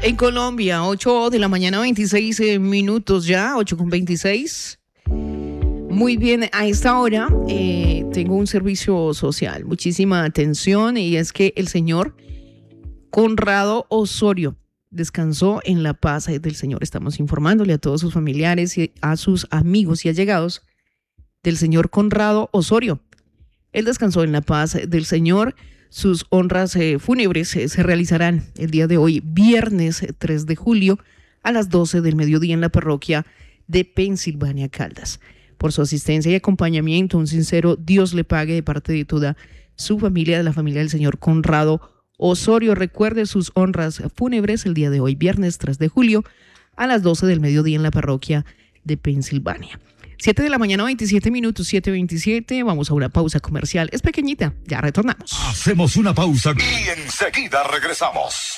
En Colombia, 8 de la mañana, 26 minutos ya, 8:26. Muy bien, a esta hora tengo un servicio social. Muchísima atención, y es que el señor Conrado Osorio descansó en la paz del Señor. Estamos informándole a todos sus familiares y a sus amigos y allegados del señor Conrado Osorio. Él descansó en la paz del Señor. Sus honras fúnebres se realizarán el día de hoy, viernes 3 de julio, a las 12 del mediodía en la parroquia de Pensilvania Caldas. Por su asistencia y acompañamiento, un sincero Dios le pague de parte de toda su familia, de la familia del señor Conrado Osorio. Recuerde sus honras fúnebres el día de hoy, viernes 3 de julio, a las 12 del mediodía en la parroquia de Pensilvania. 7 de la mañana, 27 minutos, 7:27. Vamos a una pausa comercial. Es pequeñita, ya retornamos. Hacemos una pausa y enseguida regresamos.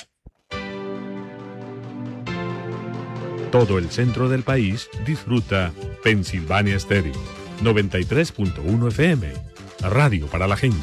Todo el centro del país disfruta Pensilvania Stereo, 93.1 FM, radio para la gente.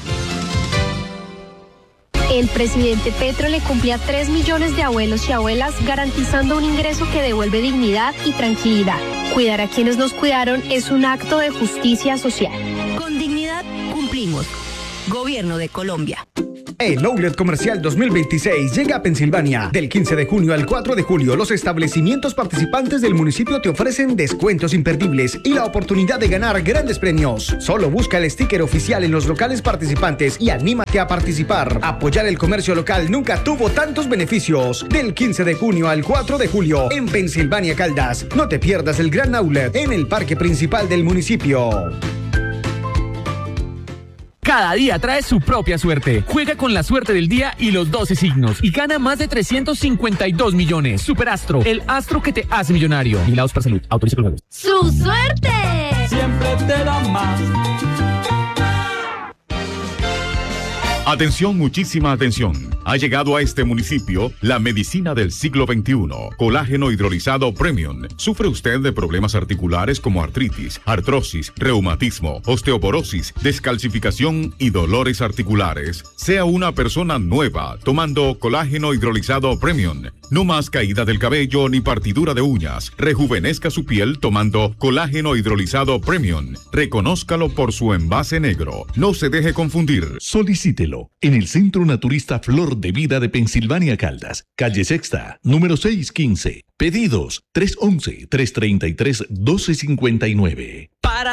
El presidente Petro le cumple a 3 millones de abuelos y abuelas, garantizando un ingreso que devuelve dignidad y tranquilidad. Cuidar a quienes nos cuidaron es un acto de justicia social. Con dignidad cumplimos. Gobierno de Colombia. El Outlet Comercial 2026 llega a Pensilvania. Del 15 de junio al 4 de julio, los establecimientos participantes del municipio te ofrecen descuentos imperdibles y la oportunidad de ganar grandes premios. Solo busca el sticker oficial en los locales participantes y anímate a participar. Apoyar el comercio local nunca tuvo tantos beneficios. Del 15 de junio al 4 de julio, en Pensilvania Caldas. No te pierdas el gran outlet en el parque principal del municipio. Cada día trae su propia suerte. Juega con la suerte del día y los 12 signos y gana más de 352 millones. Superastro, el astro que te hace millonario. Vigilados para salud. Autoriza con juegos. ¡Su suerte! Siempre te da más. Atención, muchísima atención. Ha llegado a este municipio la medicina del siglo XXI. Colágeno hidrolizado Premium. ¿Sufre usted de problemas articulares como artritis, artrosis, reumatismo, osteoporosis, descalcificación y dolores articulares? Sea una persona nueva tomando colágeno hidrolizado Premium. No más caída del cabello ni partidura de uñas. Rejuvenezca su piel tomando colágeno hidrolizado Premium. Reconózcalo por su envase negro. No se deje confundir. Solicítelo en el Centro Naturista Flor de Vida de Pensilvania Caldas, calle Sexta, número 615. Pedidos 311-333-1259.